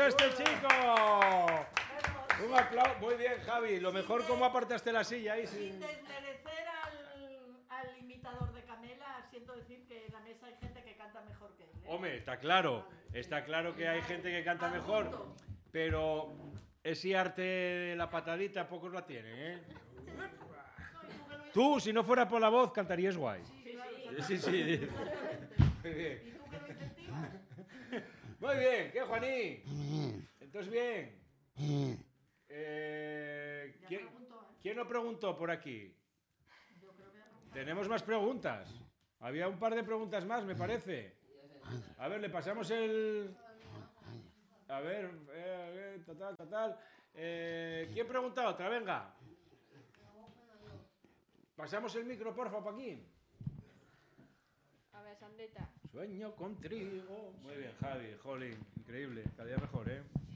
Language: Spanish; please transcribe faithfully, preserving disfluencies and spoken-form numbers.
este chico! Un aplauso. Muy bien, Javi. Lo mejor, cómo apartaste la silla ahí. Sin desmerecer al, al imitador de Camela, siento decir que en la mesa hay gente que canta mejor que él. ¿eh? Hombre, está claro. Está claro que hay gente que canta mejor. Pero ese arte de la patadita pocos la tienen, ¿eh? Tú, si no fuera por la voz, cantarías guay. Sí, sí. sí. Muy bien. ¿Y tú que lo incentivas? Muy bien, ¿qué, Juaní? Entonces, bien. Eh, ¿quién, ¿Quién lo preguntó por aquí? Tenemos más preguntas. Había un par de preguntas más, me parece. A ver, le pasamos el... A ver, eh, total, total. Eh, ¿Quién pregunta otra? Venga. Pasamos el micro, porfa, Paquín. A ver, Sandrita. Sueño contigo. Muy bien, Javi, jolín, increíble. Cada día mejor, ¿eh?